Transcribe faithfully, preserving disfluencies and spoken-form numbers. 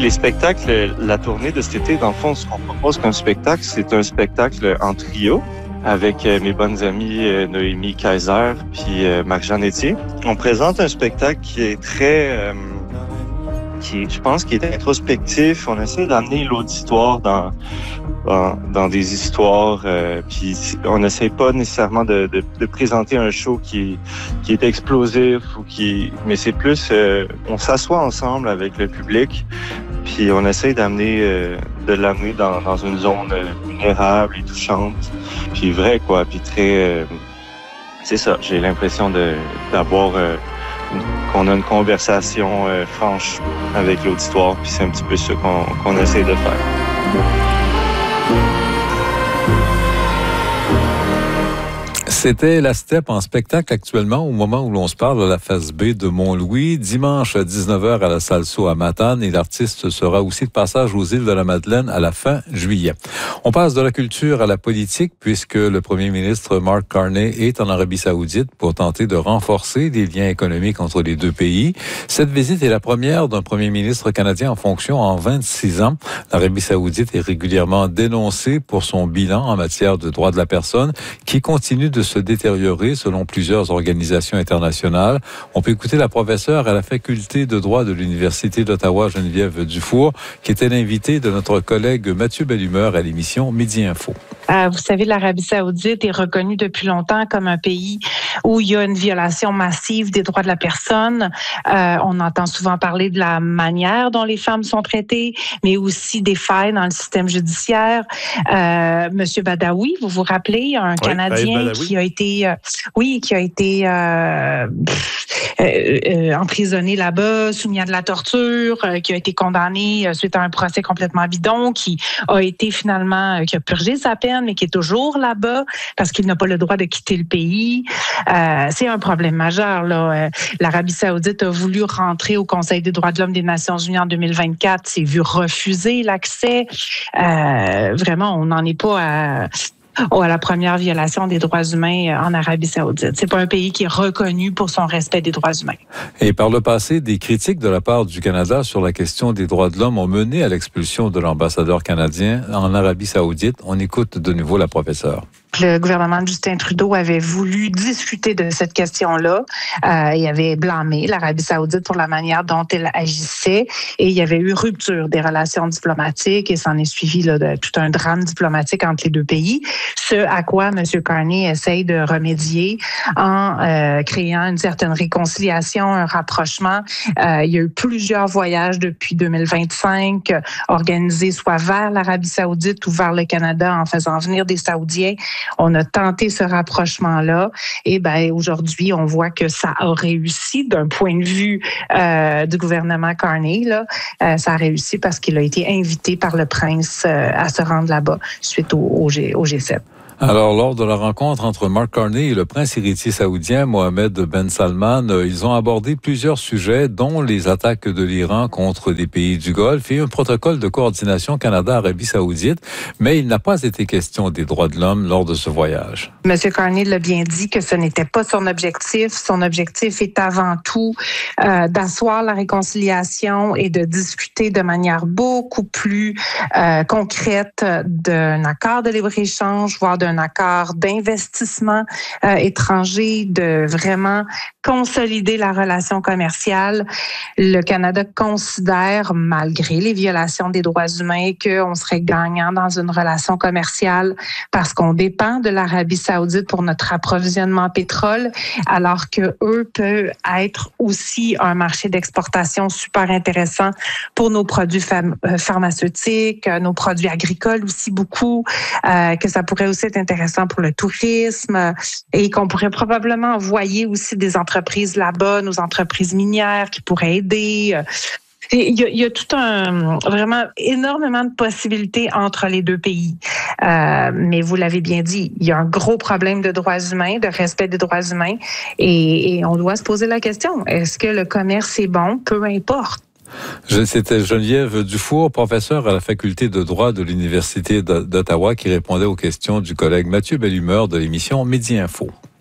les spectacles, la tournée de cet été, dans le fond, ce qu'on propose comme spectacle, c'est un spectacle en trio avec mes bonnes amies Noémie Kaiser puis Marc-Jean Etier. On présente un spectacle qui est très... Euh, qui, je pense, qui est introspectif. On essaie d'amener l'auditoire dans, dans, dans des histoires. Euh, puis on n'essaie pas nécessairement de, de, de présenter un show qui, qui est explosif ou qui, mais c'est plus, euh, on s'assoit ensemble avec le public. Puis on essaie d'amener, euh, de l'amener dans, dans une zone vulnérable et touchante. Puis vrai quoi. Puis très, euh, c'est ça. J'ai l'impression de d'avoir euh, qu'on a une conversation euh, franche avec l'auditoire, puis c'est un petit peu ça qu'on, qu'on essaie de faire. C'était la Steppe en spectacle actuellement au moment où l'on se parle à la face B de Mont-Louis. Dimanche à dix-neuf heures à la Salle Sceaux à Matane et l'artiste sera aussi de passage aux îles de la Madeleine à la fin juillet. On passe de la culture à la politique puisque le premier ministre Mark Carney est en Arabie Saoudite pour tenter de renforcer les liens économiques entre les deux pays. Cette visite est la première d'un premier ministre canadien en fonction en vingt-six ans. L'Arabie Saoudite est régulièrement dénoncée pour son bilan en matière de droits de la personne qui continue de se se détériorer selon plusieurs organisations internationales. On peut écouter la professeure à la faculté de droit de l'Université d'Ottawa, Geneviève Dufour, qui était l'invitée de notre collègue Mathieu Bellumeur à l'émission Midi Info. Euh, vous savez, l'Arabie Saoudite est reconnue depuis longtemps comme un pays où il y a une violation massive des droits de la personne. Euh, on entend souvent parler de la manière dont les femmes sont traitées, mais aussi des failles dans le système judiciaire. Euh, Monsieur Badawi, vous vous rappelez, un oui, Canadien qui a été, euh, oui, qui a été euh, euh, euh, emprisonné là-bas, soumis à de la torture, euh, qui a été condamné euh, suite à un procès complètement bidon, qui a été finalement, euh, qui a purgé sa peine, mais qui est toujours là-bas parce qu'il n'a pas le droit de quitter le pays. Euh, c'est un problème majeur, là. Euh, L'Arabie Saoudite a voulu rentrer au Conseil des droits de l'homme des Nations unies en deux mille vingt-quatre, s'est vu refuser l'accès. Euh, vraiment, on n'en est pas à... Oh, à la première violation des droits humains en Arabie Saoudite. C'est pas un pays qui est reconnu pour son respect des droits humains. Et par le passé, des critiques de la part du Canada sur la question des droits de l'homme ont mené à l'expulsion de l'ambassadeur canadien en Arabie Saoudite. On écoute de nouveau la professeure. Le gouvernement de Justin Trudeau avait voulu discuter de cette question-là. Euh, il avait blâmé l'Arabie Saoudite pour la manière dont elle agissait et il y avait eu rupture des relations diplomatiques et s'en est suivi là, de, tout un drame diplomatique entre les deux pays. Ce à quoi M. Carney essaye de remédier en euh, créant une certaine réconciliation, un rapprochement. Euh, il y a eu plusieurs voyages depuis deux mille vingt-cinq euh, organisés soit vers l'Arabie Saoudite ou vers le Canada en faisant venir des Saoudiens. On a tenté ce rapprochement-là et ben aujourd'hui, on voit que ça a réussi d'un point de vue euh, du gouvernement Carney. Là, euh, ça a réussi parce qu'il a été invité par le prince euh, à se rendre là-bas suite au, au, G, au G sept. Alors, lors de la rencontre entre Mark Carney et le prince héritier saoudien Mohammed Ben Salman, ils ont abordé plusieurs sujets, dont les attaques de l'Iran contre des pays du Golfe et un protocole de coordination Canada-Arabie Saoudite. Mais il n'a pas été question des droits de l'homme lors de ce voyage. Monsieur Carney l'a bien dit que ce n'était pas son objectif. Son objectif est avant tout euh, d'asseoir la réconciliation et de discuter de manière beaucoup plus euh, concrète d'un accord de libre-échange, voire d'un accord d'investissement euh, étranger, de vraiment consolider la relation commerciale. Le Canada considère, malgré les violations des droits humains, qu'on serait gagnant dans une relation commerciale parce qu'on dépend de l'Arabie Saoudite pour notre approvisionnement en pétrole, alors que eux peuvent être aussi un marché d'exportation super intéressant pour nos produits pharm- pharmaceutiques, nos produits agricoles aussi beaucoup, euh, que ça pourrait aussi être intéressant pour le tourisme et qu'on pourrait probablement envoyer aussi des entreprises là-bas, nos entreprises minières qui pourraient aider. Il y, a, il y a tout un, vraiment énormément de possibilités entre les deux pays. Euh, mais vous l'avez bien dit, il y a un gros problème de droits humains, de respect des droits humains et, et on doit se poser la question, est-ce que le commerce est bon? Peu importe. C'était Geneviève Dufour, professeure à la faculté de droit de l'Université d'Ottawa, qui répondait aux questions du collègue Mathieu Bellumeur de l'émission Midi Info.